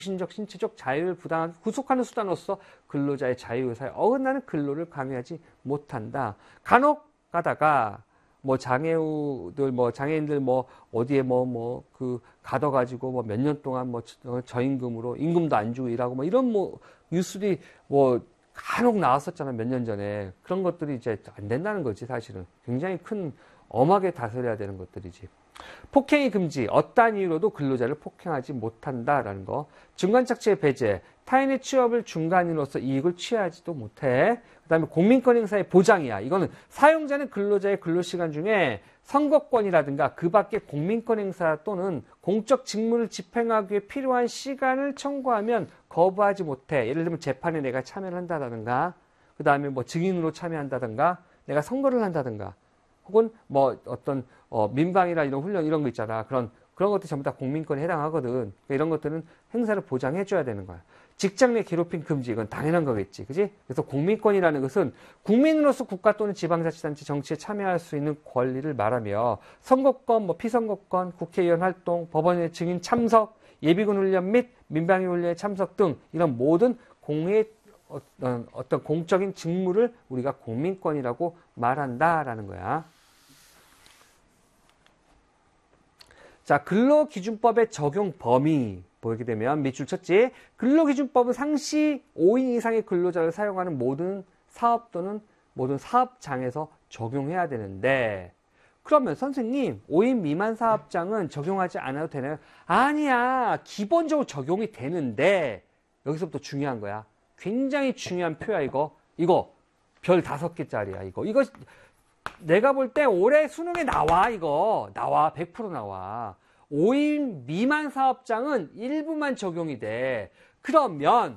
정신적, 신체적 자유를 부당하게 구속하는 수단으로서 근로자의 자유의사에 어긋나는 근로를 강요하지 못한다. 간혹 가다가 뭐 장애우들 뭐 장애인들 뭐 어디에 그 가둬가지고 뭐 몇 년 동안 뭐 저임금으로 임금도 안 주고 일하고 뭐 이런 뭐 뉴스들이 뭐 간혹 나왔었잖아 몇 년 전에. 그런 것들이 이제 안 된다는 거지 사실은. 굉장히 큰 엄하게 다스려야 되는 것들이지. 폭행이 금지, 어떠한 이유로도 근로자를 폭행하지 못한다라는 거. 중간착취의 배제, 타인의 취업을 중간인으로서 이익을 취하지도 못해. 그 다음에 공민권 행사의 보장이야. 이거는 사용자는 근로자의 근로시간 중에 선거권이라든가 그 밖에 공민권 행사 또는 공적 직무를 집행하기 위해 필요한 시간을 청구하면 거부하지 못해. 예를 들면 재판에 내가 참여를 한다든가, 그 다음에 뭐 증인으로 참여한다든가, 내가 선거를 한다든가, 혹은 뭐 어떤 민방이나 이런 훈련 이런 거 있잖아. 그런 것들 전부 다 공민권에 해당하거든. 그러니까 이런 것들은 행사를 보장해줘야 되는 거야. 직장 내 괴롭힘 금지, 이건 당연한 거겠지. 그지? 그래서 공민권이라는 것은 국민으로서 국가 또는 지방자치단체 정치에 참여할 수 있는 권리를 말하며 선거권, 뭐 피선거권, 국회의원 활동, 법원의 증인 참석, 예비군 훈련 및 민방위 훈련에 참석 등 이런 모든 공의 어떤 공적인 직무를 우리가 공민권이라고 말한다라는 거야. 자, 근로기준법의 적용 범위 보게 되면 밑줄 쳤지. 근로기준법은 상시 5인 이상의 근로자를 사용하는 모든 사업 또는 모든 사업장에서 적용해야 되는데, 그러면 선생님 5인 미만 사업장은 적용하지 않아도 되나요? 아니야, 기본적으로 적용이 되는데 여기서부터 중요한 거야. 굉장히 중요한 표야 이거 별 5개짜리야 이거 내가 볼 때 올해 수능에 나와. 이거 나와. 100% 나와. 5인 미만 사업장은 일부만 적용이 돼. 그러면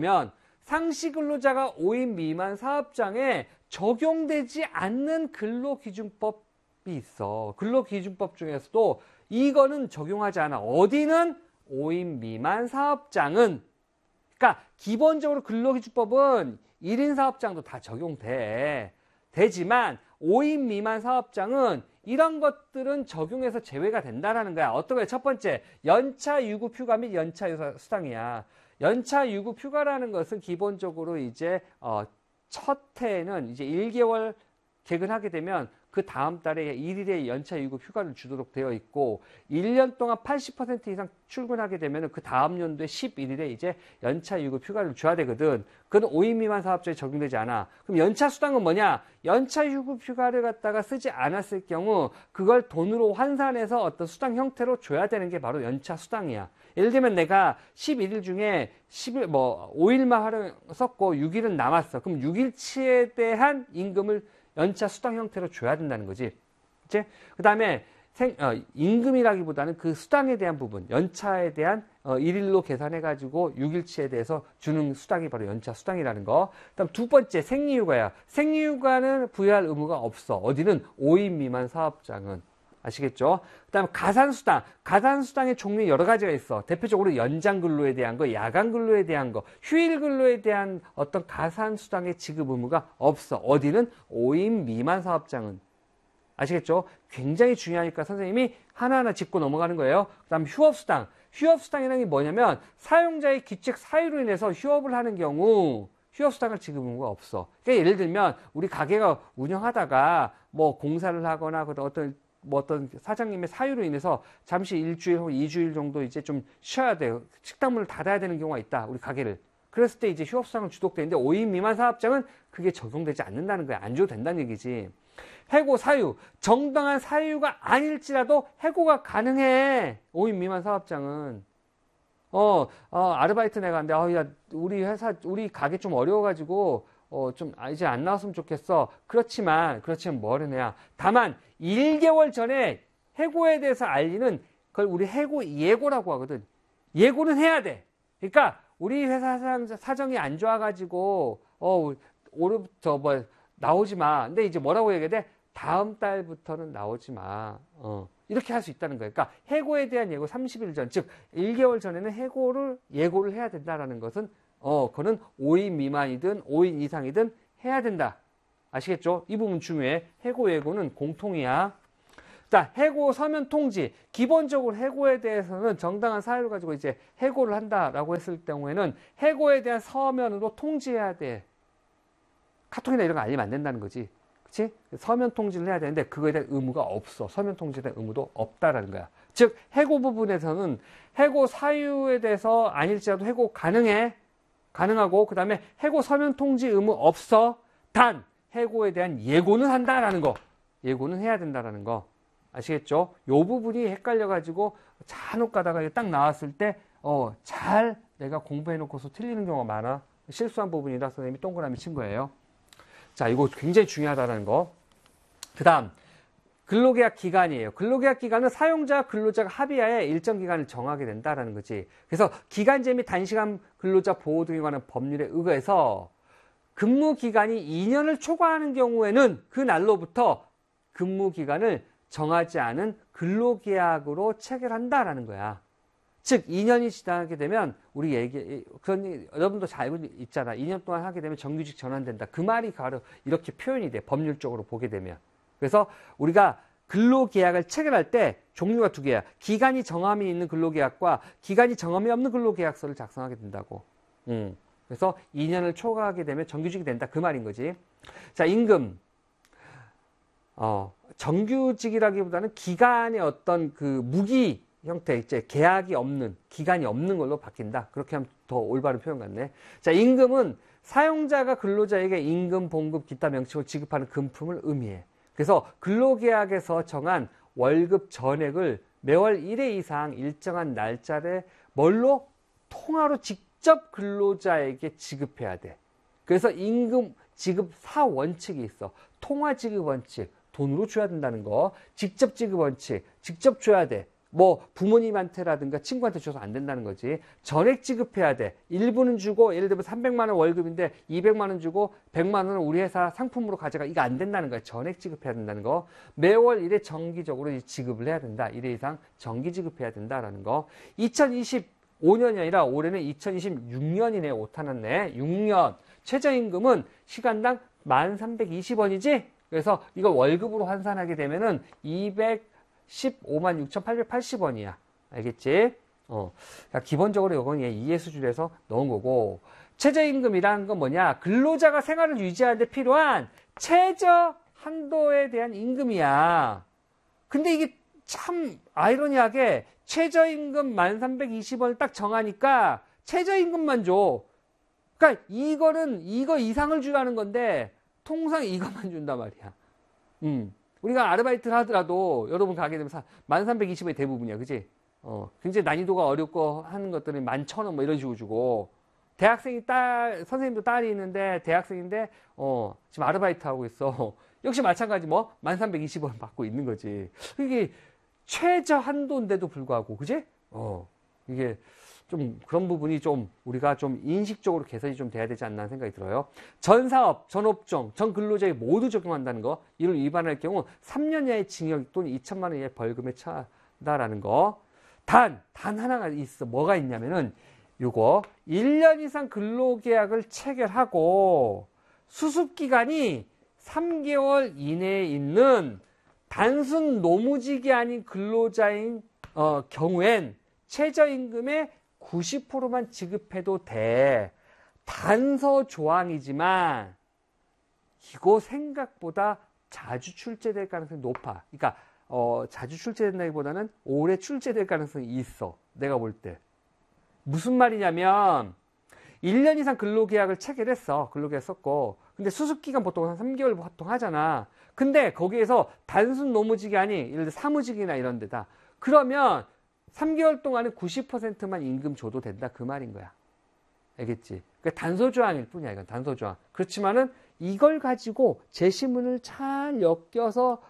상시 근로자가 5인 미만 사업장에 적용되지 않는 근로기준법이 있어. 근로기준법 중에서도 이거는 적용하지 않아. 어디는 5인 미만 사업장은, 그러니까 기본적으로 근로기준법은 1인 사업장도 다 적용돼. 되지만 5인 미만 사업장은 이런 것들은 적용해서 제외가 된다라는 거야. 어떤 거야? 첫 번째, 연차 유급 휴가 및 연차 수당이야. 연차 유급 휴가라는 것은 기본적으로 이제 첫 해에는 이제 1개월 개근하게 되면 그 다음 달에 1일의 연차 유급 휴가를 주도록 되어 있고, 1년 동안 80% 이상 출근하게 되면 그 다음 연도에 11일에 이제 연차 유급 휴가를 줘야 되거든. 그건 5인 미만 사업자에 적용되지 않아. 그럼 연차 수당은 뭐냐? 연차 유급 휴가를 갖다가 쓰지 않았을 경우 그걸 돈으로 환산해서 어떤 수당 형태로 줘야 되는 게 바로 연차 수당이야. 예를 들면 내가 11일 중에 5일만 썼고 6일은 남았어. 그럼 6일치에 대한 임금을 연차 수당 형태로 줘야 된다는 거지. 그치? 그 다음에 임금이라기보다는 그 수당에 대한 부분, 연차에 대한 1일로 계산해가지고 6일치에 대해서 주는 수당이 바로 연차 수당이라는 거. 그 다음 두 번째, 생리휴가야. 생리휴가는 부여할 의무가 없어. 어디는 5인 미만 사업장은. 아시겠죠? 그 다음에 가산수당. 가산수당의 종류 여러 가지가 있어. 대표적으로 연장근로에 대한 거, 야간근로에 대한 거, 휴일근로에 대한 어떤 가산수당의 지급 의무가 없어. 어디는 5인 미만 사업장은. 아시겠죠? 굉장히 중요하니까 선생님이 하나하나 짚고 넘어가는 거예요. 그 다음 휴업수당. 휴업수당이라는 게 뭐냐면 사용자의 기책 사유로 인해서 휴업을 하는 경우 휴업수당을 지급 의무가 없어. 그러니까 예를 들면 우리 가게가 운영하다가 뭐 공사를 하거나 어떤 사장님의 사유로 인해서 잠시 일주일 혹은 2주일 정도 이제 좀 쉬어야 돼요. 식당문을 닫아야 되는 경우가 있다. 우리 가게를. 그랬을 때 이제 휴업수당을 주도되는데 5인 미만 사업장은 그게 적용되지 않는다는 거야. 안 줘도 된다는 얘기지. 해고 사유. 정당한 사유가 아닐지라도 해고가 가능해. 5인 미만 사업장은. 아르바이트 내가 하는데, 야, 우리 가게 좀 어려워가지고, 이제 안 나왔으면 좋겠어. 그렇지만 뭐를 해야. 다만, 1개월 전에 해고에 대해서 알리는 그걸 우리 해고 예고라고 하거든. 예고는 해야 돼. 그러니까, 우리 회사 사정이 안 좋아가지고, 올해부터 나오지 마. 근데 이제 뭐라고 얘기해야 돼? 다음 달부터는 나오지 마. 이렇게 할 수 있다는 거예요. 그러니까, 해고에 대한 예고 30일 전, 즉, 1개월 전에는 예고를 해야 된다라는 것은 그거는 5인 미만이든 5인 이상이든 해야 된다. 아시겠죠? 이 부분 중요해. 해고 예고는 공통이야. 자, 해고, 서면 통지. 기본적으로 해고에 대해서는 정당한 사유를 가지고 이제 해고를 한다라고 했을 경우에는 해고에 대한 서면으로 통지해야 돼. 카톡이나 이런 거 알리면 안 된다는 거지. 그치? 서면 통지를 해야 되는데 그거에 대한 의무가 없어. 서면 통지에 대한 의무도 없다라는 거야. 즉, 해고 부분에서는 해고 사유에 대해서 아닐지라도 해고 가능하고, 그 다음에 해고 서면 통지 의무 없어. 단, 해고에 대한 예고는 한다라는 거. 예고는 해야 된다라는 거. 아시겠죠? 요 부분이 헷갈려가지고 잔혹 가다가 딱 나왔을 때, 잘 내가 공부해놓고서 틀리는 경우가 많아. 실수한 부분이라 선생님이 동그라미 친 거예요. 자, 이거 굉장히 중요하다는 거. 그 다음, 근로계약 기간이에요. 근로계약 기간은 사용자, 근로자가 합의하에 일정 기간을 정하게 된다라는 거지. 그래서 기간제 및 단시간 근로자 보호 등에 관한 법률에 의거해서 근무 기간이 2년을 초과하는 경우에는 그 날로부터 근무 기간을 정하지 않은 근로계약으로 체결한다라는 거야. 즉 2년이 지나게 되면 우리 여러분도 잘 알고 있잖아. 2년 동안 하게 되면 정규직 전환된다. 그 말이 바로 이렇게 표현이 돼. 법률적으로 보게 되면. 그래서 우리가 근로계약을 체결할 때 종류가 두 개야. 기간이 정함이 있는 근로계약과 기간이 정함이 없는 근로계약서를 작성하게 된다고. 그래서 2년을 초과하게 되면 정규직이 된다. 그 말인 거지. 자, 임금. 정규직이라기보다는 기간의 어떤 그 무기 형태, 이제 계약이 없는, 기간이 없는 걸로 바뀐다. 그렇게 하면 더 올바른 표현 같네. 자, 임금은 사용자가 근로자에게 임금, 봉급, 기타 명칭을 지급하는 금품을 의미해. 그래서 근로계약에서 정한 월급 전액을 매월 1회 이상 일정한 날짜를 뭘로? 통화로 직접 근로자에게 지급해야 돼. 그래서 임금 지급 4원칙이 있어. 통화 지급 원칙, 돈으로 줘야 된다는 거. 직접 지급 원칙, 직접 줘야 돼. 뭐 부모님한테라든가 친구한테 줘서 안 된다는 거지. 전액 지급해야 돼. 일부는 주고, 예를 들면 300만 원 월급인데 200만 원 주고 100만 원은 우리 회사 상품으로 가져가. 이거 안 된다는 거야. 전액 지급해야 된다는 거. 매월 1회 정기적으로 지급을 해야 된다. 1회 이상 정기 지급해야 된다라는 거. 2025년이 아니라 올해는 2026년이네. 오타났네. 6년. 최저임금은 시간당 1320원이지? 그래서 이걸 월급으로 환산하게 되면은 215만 6,880원이야. 알겠지? 그러니까 기본적으로 이건 이해 수준에서 넣은 거고. 최저임금이라는 건 뭐냐? 근로자가 생활을 유지하는 데 필요한 최저 한도에 대한 임금이야. 근데 이게 참 아이러니하게 최저임금 1320원을 딱 정하니까 최저임금만 줘. 그러니까 이거 이상을 주라는 건데 통상 이것만 준단 말이야. 우리가 아르바이트를 하더라도 여러분 가게 되면 1320원이 대부분이야. 그지? 굉장히 난이도가 어렵고 하는 것들은 11,000원 뭐 이런 식으로 주고, 대학생이 선생님도 딸이 있는데 대학생인데 지금 아르바이트 하고 있어. 역시 마찬가지 1320원 받고 있는 거지. 이게 최저 한도인데도 불구하고, 그지? 이게 좀 그런 부분이 좀 우리가 좀 인식적으로 개선이 좀 돼야 되지 않나 생각이 들어요. 전 사업, 전 업종, 전 근로자에 모두 적용한다는 거. 이를 위반할 경우 3년 이하의 징역 또는 2천만 원 이하의 벌금에 처한다라는 거. 단 하나가 있어. 뭐가 있냐면은 요거 1년 이상 근로계약을 체결하고 수습기간이 3개월 이내에 있는 단순 노무직이 아닌 근로자인 경우엔 최저임금의 90%만 지급해도 돼. 단서 조항이지만 이거 생각보다 자주 출제될 가능성이 높아. 그러니까 자주 출제된다기보다는 오래 출제될 가능성이 있어. 내가 볼 때. 무슨 말이냐면 1년 이상 근로계약을 체결했어. 근로계약 썼고. 근데 수습기간 보통 한 3개월 보통 하잖아. 근데 거기에서 단순 노무직이 아닌 예를 들어 사무직이나 이런 데다. 그러면 3개월 동안은 90%만 임금 줘도 된다. 그 말인 거야. 알겠지? 그러니까 단서조항일 뿐이야. 이건 단서조항. 그렇지만은 이걸 가지고 제시문을 잘 엮여서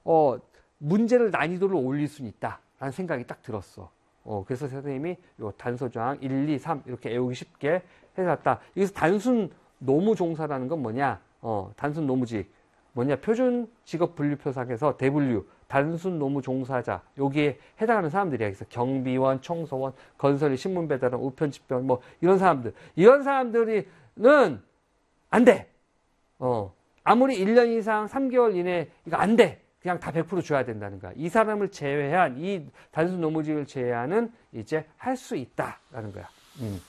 문제를 난이도를 올릴 수는 있다. 라는 생각이 딱 들었어. 그래서 선생님이 요 단서조항 1, 2, 3 이렇게 외우기 쉽게 해놨다. 여기서 단순 노무종사라는 건 뭐냐? 단순 노무직. 뭐냐? 표준 직업 분류표상에서 대분류. 단순 노무 종사자, 여기에 해당하는 사람들이야. 그래서 경비원, 청소원, 건설이, 신문배달원, 우편집배원, 뭐 이런 사람들. 이런 사람들은 안 돼. 아무리 1년 이상 3개월 이내 이거 안 돼. 그냥 다 100% 줘야 된다는 거야. 이 사람을 제외한, 이 단순 노무직을 제외하는 이제 할 수 있다라는 거야.